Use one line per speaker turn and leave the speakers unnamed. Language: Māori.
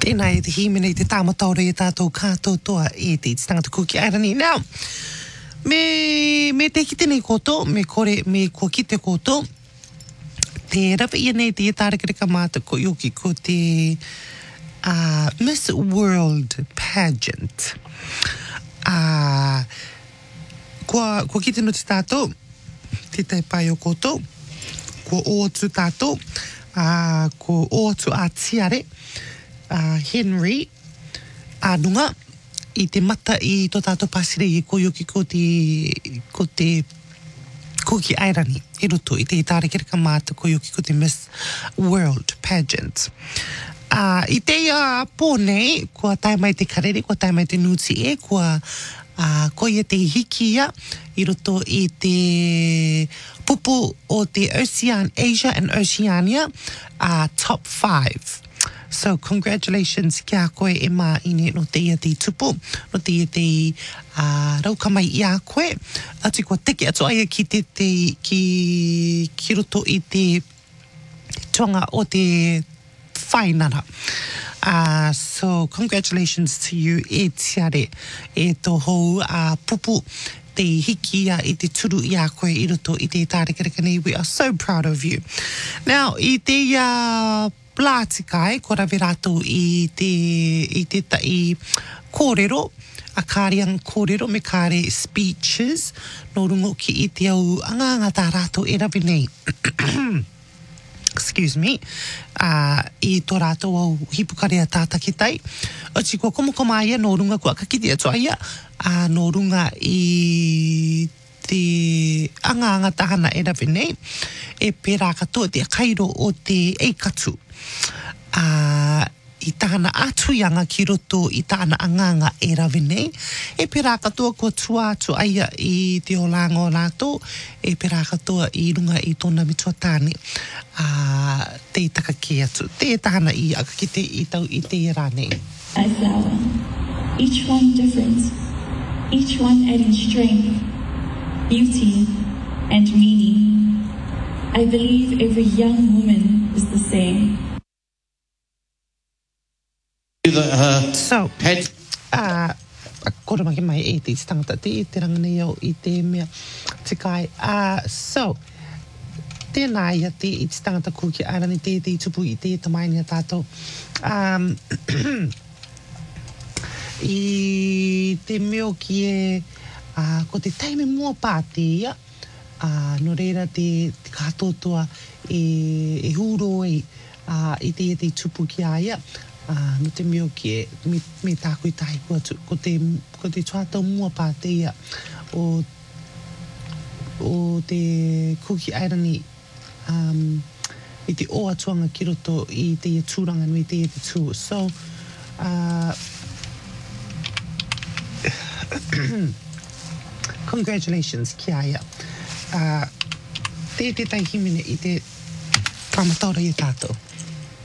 Tēnā e te himene I te tāmataura I tātou kātou toa I te tangata kuki airani. Now, me te kite nei koto, me kua kite koto, te rawa ia nei te tārekereka māta ko yoki ko te Miss World Pageant. Kua kite no te tātou, te tai pai o koto, kua oatu tātou, ko oatu a tiare, Henry Anunga I te mata I tō tātou pasire I ko yoki ko te kuki airani I roto I te tārekereka māta ko yoki ko te Miss World Pageant. I te pōnei, kua tai mai te karere, kua tai mai te nuti kua ia te hikia I roto I te pupu o te Asia and Oceania top 5. So congratulations kia koe e mā ine no te ia te tupu, no te ia te raukamai I a koe. Atu kua teke atu aia ki roto I te tuanga o te whainara. So congratulations to you e tiare e tō hou pupu te hikia I te turu I a koe I roto I te tārekereka nei. We are so proud of you. Now, I te plātikai, ko rawe rātou I te tai kōrero, a kāreang kōrero me kāre speeches, no rungo ki I te au anganga tā rātou e rawe nei. Excuse me. I tō rātou au hipukarea tātaki tai. Oti kua komokoma ia, no runga kua kakiti atu aia, no runga I te anganga tahana e rawe nei, e pērā katoa te kairo o te eikatu. I tahana atuianga ki roto I tahana anganga e rawe nei, e pērā katoa kua tua atu aia I te olanga o rātou, e pērā katoa I runga I tōna mituatāne, te takake atu. Te tahana I akakite I tau I te ira nei.
A flower, each one different, each one adding strength, beauty and meaning. I believe every young woman is the same.
So, kora maki mai e te tangata te ranga nei au I te mea te kai. So, tēnā ia te I te tangata kuki airani te tupu I te tamaini a tātou. I te meo ki ko te taime mua pātia, no reira te kātotoa e huro I te tupu ki aia, no te meo ki me tākui tahi kua ko te tuatau mua pātia o te kuki airani I te o atuanga ki roto I te ia tūranga nui te ia te tū. So, congratulations ki aia. Te tai himene I te whamataura I tātou.